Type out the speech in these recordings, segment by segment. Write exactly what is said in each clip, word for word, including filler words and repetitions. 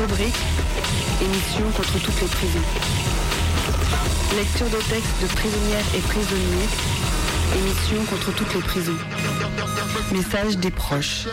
Rubrique, émission contre toutes les prisons. Lecture de textes de prisonnières et prisonniers, émission contre toutes les prisons. Message des proches.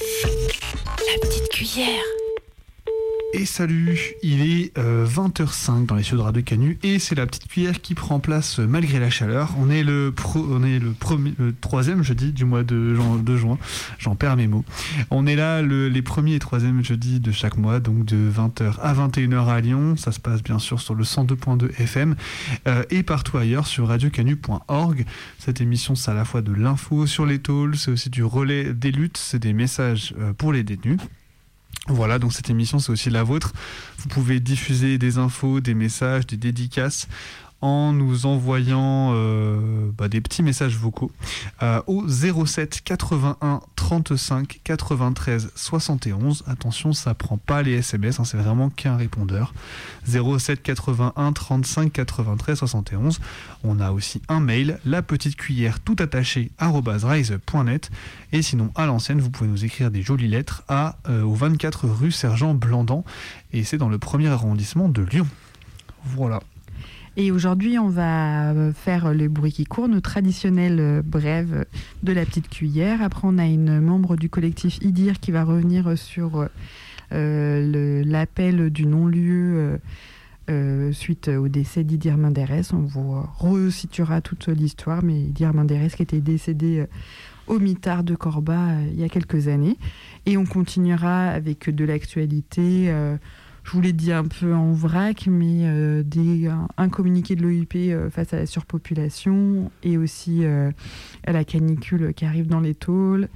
La petite cuillère. Et salut, il est euh, vingt heures cinq dans les studios de Radio Canu et c'est la petite cuillère qui prend place euh, malgré la chaleur. On est le pro, on est le premier, le troisième jeudi du mois de, juin, de juin. J'en perds mes mots. On est là le, les premiers et troisièmes jeudis de chaque mois, donc de vingt heures à vingt et une heures à Lyon. Ça se passe bien sûr sur le cent deux point deux F M euh, et partout ailleurs sur radio canu point org. Cette émission, c'est à la fois de l'info sur les tôles, c'est aussi du relais des luttes, c'est des messages euh, pour les détenus. Voilà, donc cette émission, c'est aussi la vôtre. Vous pouvez diffuser des infos, des messages, des dédicaces en nous envoyant euh, bah, des petits messages vocaux euh, au zéro sept quatre-vingt-un trente-cinq quatre-vingt-treize soixante et onze. Attention, ça prend pas les S M S, hein, c'est vraiment qu'un répondeur. zéro sept quatre-vingt-un trente-cinq quatre-vingt-treize soixante et onze. On a aussi un mail, la petite cuillère tout attaché arobase rise point net. Et sinon, à l'ancienne, vous pouvez nous écrire des jolies lettres à euh, au vingt-quatre rue Sergent Blandan. Et c'est dans le premier arrondissement de Lyon. Voilà. Et aujourd'hui, on va faire le bruit qui court, nos traditionnelles brèves de la petite cuillère. Après, on a une membre du collectif IDIR qui va revenir sur euh, le, l'appel du non-lieu euh, euh, suite au décès d'Idir Menderes. On vous resituera toute l'histoire, mais Idir Menderes qui était décédé au mitard de Corba euh, il y a quelques années. Et on continuera avec de l'actualité. Euh, Je vous l'ai dit un peu en vrac, mais euh, des, un, un communiqué de l'O I P euh, face à la surpopulation et aussi euh, à la canicule qui arrive dans les tôles.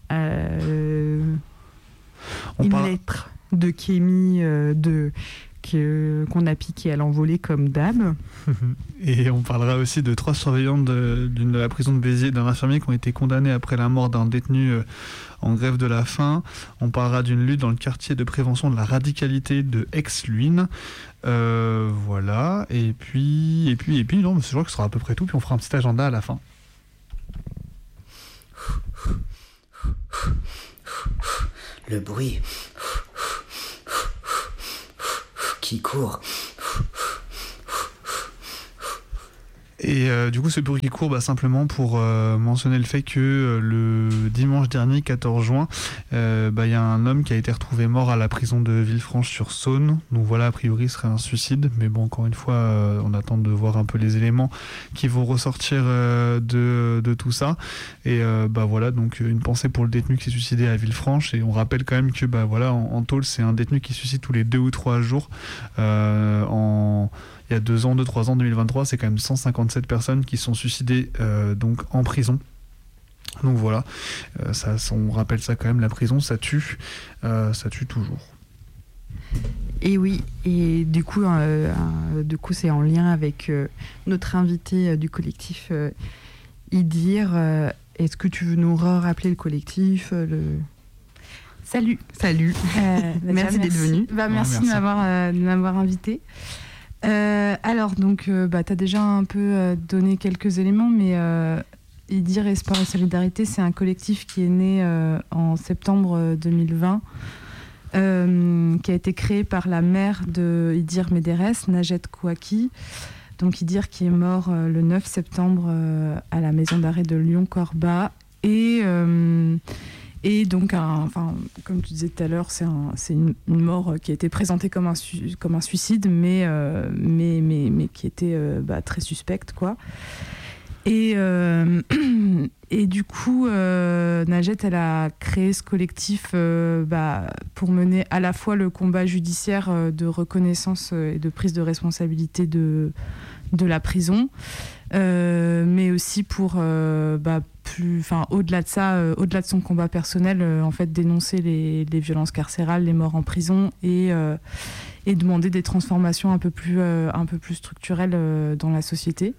Euh, une parle... lettre de Kémy euh, de, que, qu'on a piqué à l'envolée comme dame. Et on parlera aussi de trois surveillants de, de la prison de Béziers, d'un infirmier qui ont été condamnés après la mort d'un détenu euh, en grève de la faim. On parlera d'une lutte dans le quartier de prévention de la radicalité de Aix-Luynes. Euh, voilà. Et puis, et puis, et puis, non, je crois que ce sera à peu près tout. Puis on fera un petit agenda à la fin. Le bruit qui court. Et euh, du coup, ce bruit qui court, bah, simplement pour euh, mentionner le fait que euh, le dimanche dernier, quatorze juin, il euh, bah, y a un homme qui a été retrouvé mort à la prison de Villefranche-sur-Saône. Donc voilà, a priori, ce serait un suicide. Mais bon, encore une fois, euh, on attend de voir un peu les éléments qui vont ressortir euh, de, de tout ça. Et euh, bah voilà, donc une pensée pour le détenu qui s'est suicidé à Villefranche. Et on rappelle quand même que bah voilà, en, en tôle, c'est un détenu qui se suicide tous les deux ou trois jours. Euh, en Il y a deux ans, deux, trois ans, deux mille vingt-trois, c'est quand même cent cinquante-sept personnes qui sont suicidées euh, donc en prison. Donc voilà, euh, ça, on rappelle ça quand même, la prison, ça tue, euh, ça tue toujours. Et oui, et du coup, euh, euh, du coup c'est en lien avec euh, notre invité euh, du collectif euh, IDIR. Euh, est-ce que tu veux nous rappeler le collectif euh, le... Salut. Salut. Euh, bah, merci d'être venu. Bah, merci, ouais, merci. De, m'avoir, euh, de m'avoir invité. Euh, alors, donc, euh, bah, tu as déjà un peu euh, donné quelques éléments, mais euh, IDIR Espoir et Solidarité, c'est un collectif qui est né euh, en septembre deux mille vingt, euh, qui a été créé par la mère de Idir Menderes, Najet Kouaki. Donc, Idir qui est mort euh, le neuf septembre euh, à la maison d'arrêt de Lyon-Corba. Et. Euh, Et donc, un, enfin, comme tu disais tout à l'heure, c'est, un, c'est une, une mort qui a été présentée comme un, su, comme un suicide, mais, euh, mais, mais, mais qui était euh, bah, très suspecte, quoi. Et, euh, et du coup, euh, Najet, elle a créé ce collectif euh, bah, pour mener à la fois le combat judiciaire euh, de reconnaissance et de prise de responsabilité de, de la prison, euh, mais aussi pour... Euh, bah, plus, enfin, au-delà de ça, euh, au-delà de son combat personnel, euh, en fait, dénoncer les, les violences carcérales, les morts en prison et, euh, et demander des transformations un peu plus, euh, un peu plus structurelles euh, dans la société.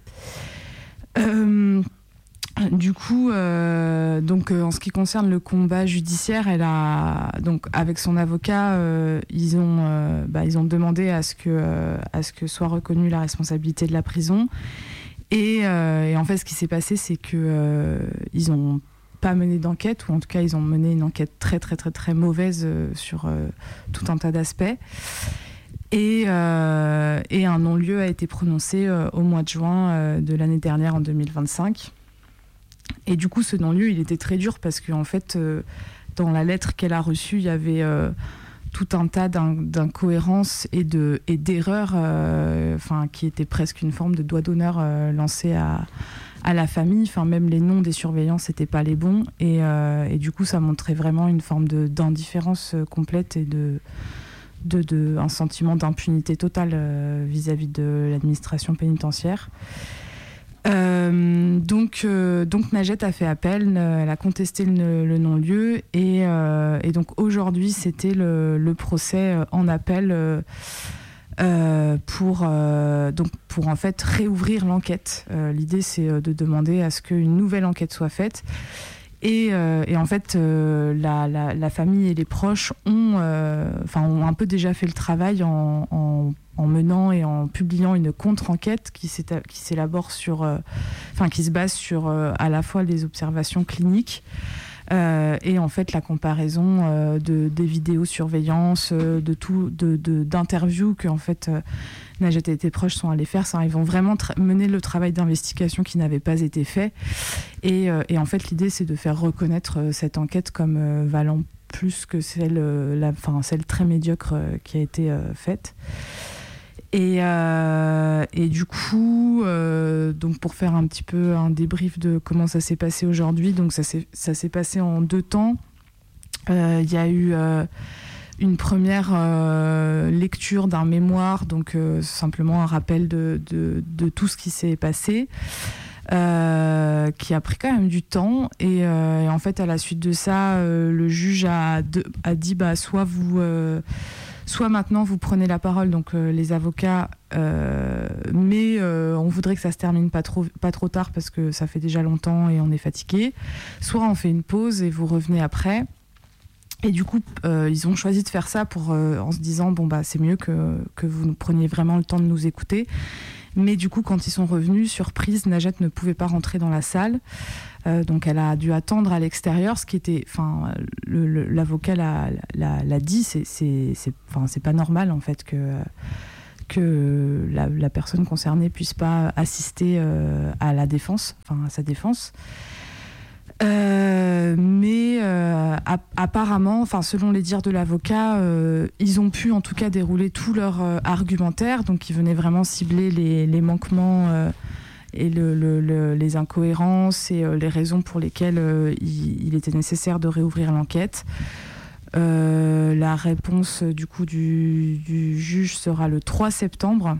Euh, du coup, euh, donc, euh, en ce qui concerne le combat judiciaire, elle a, donc, avec son avocat, euh, ils, ont, euh, bah, ils ont demandé à ce que, euh, à ce que soit reconnue la responsabilité de la prison. Et, euh, et en fait, ce qui s'est passé, c'est que euh, ils ont pas mené d'enquête, ou en tout cas ils ont mené une enquête très très très très mauvaise euh, sur euh, tout un tas d'aspects. Et, euh, et un non-lieu a été prononcé euh, au mois de juin euh, de l'année dernière, en deux mille vingt-cinq. Et du coup, ce non-lieu, il était très dur parce qu'en fait, euh, dans la lettre qu'elle a reçue, il y avait euh, tout un tas d'in- d'incohérences et, de, et d'erreurs, euh, qui étaient presque une forme de doigt d'honneur euh, lancé à, à la famille. Enfin, même les noms des surveillants, c'était pas les bons. Et, euh, et du coup, ça montrait vraiment une forme de, d'indifférence euh, complète et de... De, de, un sentiment d'impunité totale euh, vis-à-vis de l'administration pénitentiaire. Euh, donc, euh, donc Najat a fait appel, euh, elle a contesté le, le non-lieu et, euh, et donc aujourd'hui c'était le, le procès en appel euh, euh, pour, euh, donc pour en fait réouvrir l'enquête. Euh, l'idée c'est de demander à ce qu'une nouvelle enquête soit faite. Et, euh, et en fait, euh, la, la, la famille et les proches ont, euh, enfin, ont un peu déjà fait le travail en, en, en menant et en publiant une contre-enquête qui, qui s'élabore sur, euh, enfin, qui se base sur euh, à la fois les observations cliniques euh, et en fait la comparaison euh, de, des vidéosurveillance, euh, de tout, de, de, d'interviews que en fait euh, Najat et tes proches sont allés faire. Ça, ils vont vraiment tra- mener le travail d'investigation qui n'avait pas été fait. Et, euh, et en fait, l'idée, c'est de faire reconnaître euh, cette enquête comme euh, valant plus que celle, euh, la, enfin, celle très médiocre euh, qui a été euh, faite. Et, euh, et du coup, euh, donc pour faire un petit peu un débrief de comment ça s'est passé aujourd'hui, donc ça s'est, ça s'est passé en deux temps. Il euh, y a eu... Euh, une première euh, lecture d'un mémoire, donc euh, simplement un rappel de, de, de tout ce qui s'est passé, euh, qui a pris quand même du temps. Et, euh, et en fait, à la suite de ça, euh, le juge a, de, a dit bah, soit, vous, euh, soit maintenant vous prenez la parole, donc euh, les avocats, euh, mais euh, on voudrait que ça se termine pas trop, pas trop tard parce que ça fait déjà longtemps et on est fatigué. Soit on fait une pause et vous revenez après. Et du coup, euh, ils ont choisi de faire ça pour, euh, en se disant bon bah c'est mieux que, que vous nous preniez vraiment le temps de nous écouter. Mais du coup, quand ils sont revenus, surprise, Najat ne pouvait pas rentrer dans la salle, euh, donc elle a dû attendre à l'extérieur, ce qui était, enfin, le, le, l'avocat l'a, l'a, l'a dit, c'est, c'est, c'est, enfin, c'est pas normal en fait que que la, la personne concernée puisse pas assister euh, à la défense, enfin à sa défense. Euh, mais euh, apparemment, enfin selon les dires de l'avocat, euh, ils ont pu en tout cas dérouler tout leur euh, argumentaire, donc ils venaient vraiment cibler les, les manquements euh, et le, le, le, les incohérences et euh, les raisons pour lesquelles euh, il, il était nécessaire de réouvrir l'enquête. Euh, la réponse du coup du, du juge sera le trois septembre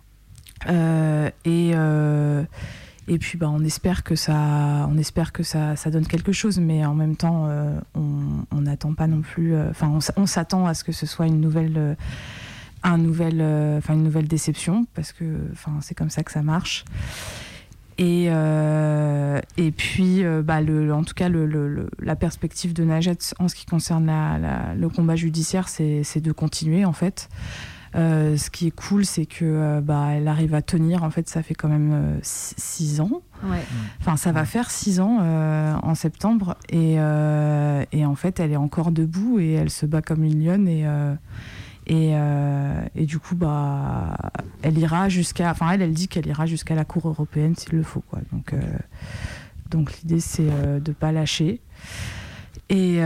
euh, et euh, Et puis bah, on espère que ça, on espère que ça, ça donne quelque chose, mais en même temps, euh, on n'attend pas non plus. Enfin, euh, on, on s'attend à ce que ce soit une nouvelle, euh, un nouvel, enfin euh, une nouvelle déception, parce que, enfin, c'est comme ça que ça marche. Et euh, et puis, euh, bah, le, en tout cas, le, le, le, la perspective de Najat en ce qui concerne la, la, le combat judiciaire, c'est, c'est de continuer en fait. Euh, ce qui est cool, c'est que euh, bah, elle arrive à tenir. En fait, ça fait quand même euh, six ans. Ouais. Enfin, ça va faire six ans euh, en septembre. Et, euh, et en fait, elle est encore debout et elle se bat comme une lionne. Et, euh, et, euh, et du coup, bah, elle ira jusqu'à. Enfin, elle, elle dit qu'elle ira jusqu'à la Cour européenne s'il le faut, quoi. Donc, euh, donc l'idée, c'est euh, de ne pas lâcher. Et,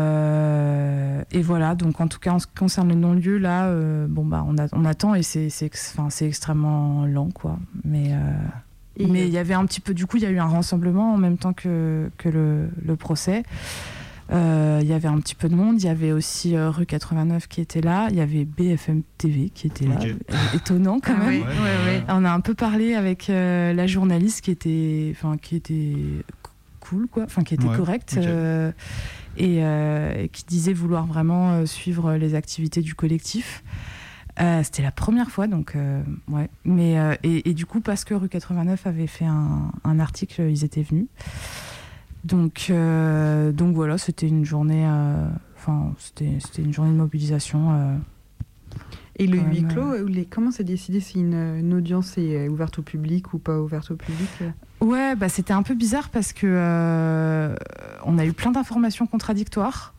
euh, et voilà, donc en tout cas en ce qui concerne le non-lieu, là, euh, bon, bah, on, a, on attend et c'est, c'est, enfin, c'est extrêmement lent, quoi. Mais il euh, y avait un petit peu, du coup, il y a eu un rassemblement en même temps que, que le, le procès. Il euh, y avait un petit peu de monde, il y avait aussi euh, Rue quatre-vingt-neuf qui était là, il y avait B F M T V qui était là, okay. Étonnant quand ah, même. Oui, oui, oui. On a un peu parlé avec euh, la journaliste qui était, enfin, qui était cool, quoi, enfin qui était ouais, correcte. okay. Euh, et, euh, et qui disait vouloir vraiment euh, suivre les activités du collectif. Euh, c'était la première fois, donc euh, ouais. Mais euh, et, et du coup, parce que Rue quatre-vingt-neuf avait fait un, un article, ils étaient venus. Donc euh, donc voilà, c'était une journée, enfin euh, c'était c'était une journée de mobilisation. Euh, et le huis clos, euh... les, comment c'est décidé si une, une audience est ouverte au public ou pas ouverte au public? Ouais, bah, c'était un peu bizarre parce que euh, on a eu plein d'informations contradictoires.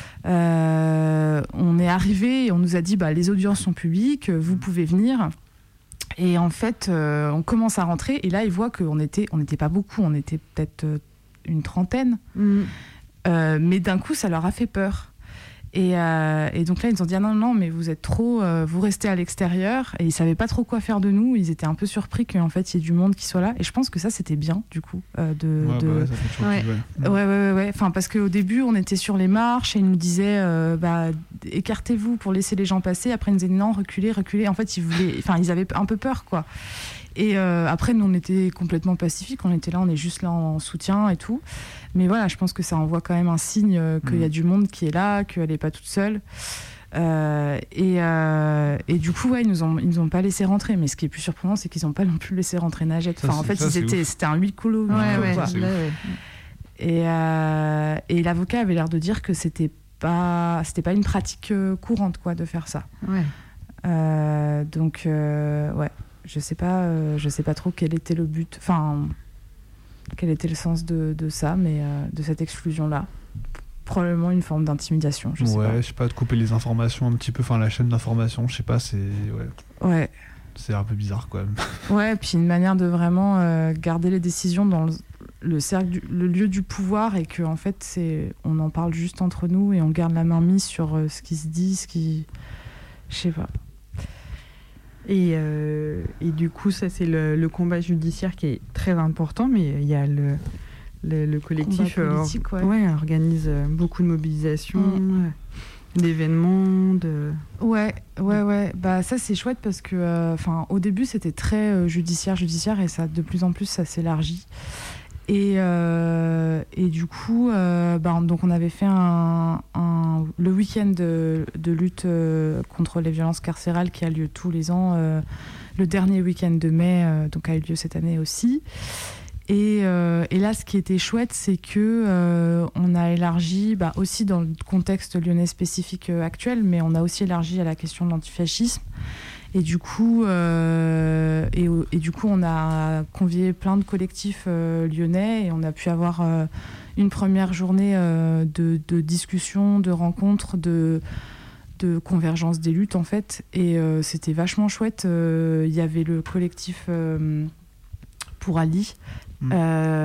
Euh, on est arrivé et on nous a dit bah, les audiences sont publiques, vous pouvez venir. Et en fait, euh, on commence à rentrer et là, ils voient qu'on était, on n'était pas beaucoup, on était peut-être euh, une trentaine. Mmh. Euh, mais d'un coup, ça leur a fait peur. Et, euh, et donc là, ils nous ont dit ah non, non, mais vous êtes trop, euh, vous restez à l'extérieur. Et ils savaient pas trop quoi faire de nous. Ils étaient un peu surpris qu'en fait, il y ait du monde qui soit là. Et je pense que ça, c'était bien, du coup. Euh, de, ouais, de... Bah ouais, ça fait toujours ouais. Plus, ouais. ouais, ouais, ouais, ouais. Enfin, parce qu'au début, on était sur les marches et ils nous disaient euh, bah, écartez-vous pour laisser les gens passer. Après, ils nous disaient non, reculez, reculez. En fait, ils voulaient, enfin, ils avaient un peu peur, quoi. Et euh, après, nous, on était complètement pacifiques. On était là, on est juste là en soutien et tout. Mais voilà, je pense que ça envoie quand même un signe euh, qu'il mmh. y a du monde qui est là, qu'elle n'est pas toute seule. Euh, et, euh, et du coup, ouais, ils nous ont, ils nous ont pas laissé rentrer. Mais ce qui est plus surprenant, c'est qu'ils n'ont pas non plus laissé rentrer Najette. Enfin, ça, en fait, ça, c'était, c'était un huis clos. Ouais, ouais, ouais, ouais, ouais. Et, euh, et l'avocat avait l'air de dire que c'était pas, c'était pas une pratique euh, courante, quoi, de faire ça. Ouais. Euh, donc, euh, ouais. Je sais pas, euh, je sais pas trop quel était le but, enfin, quel était le sens de, de ça, mais euh, de cette exclusion-là. Probablement une forme d'intimidation, je sais ouais, pas. Ouais, je sais pas, de couper les informations un petit peu, enfin la chaîne d'information, je sais pas, c'est... Ouais. Ouais. C'est un peu bizarre, quand même. Ouais, puis une manière de vraiment euh, garder les décisions dans le, le, cercle du, le lieu du pouvoir et qu'en en fait, c'est, on en parle juste entre nous et on garde la main mise sur euh, ce qui se dit, ce qui... Je sais pas. Et, euh, et du coup, ça, c'est le, le combat judiciaire qui est très important, mais il y a le, le, le collectif qui euh, ouais. ouais, organise beaucoup de mobilisations, mmh. d'événements. De... Ouais, ouais, ouais. Bah, ça, c'est chouette parce que, euh, au début, c'était très euh, judiciaire, judiciaire, et ça, de plus en plus, ça s'élargit. Et, euh, et du coup, euh, bah, donc on avait fait un, un, le week-end de, de lutte euh, contre les violences carcérales qui a lieu tous les ans. Euh, le dernier week-end de mai, euh, donc a eu lieu cette année aussi. Et, euh, et là, ce qui était chouette, c'est que euh, on a élargi, bah, aussi dans le contexte lyonnais spécifique euh, actuel, mais on a aussi élargi à la question de l'antifascisme. Et du coup, euh, et, et du coup, on a convié plein de collectifs euh, lyonnais et on a pu avoir euh, une première journée euh, de, de discussion, de rencontres, de, de convergence des luttes en fait. Et euh, c'était vachement chouette. Il euh, y avait le collectif euh, pour Ali. Mmh. Euh,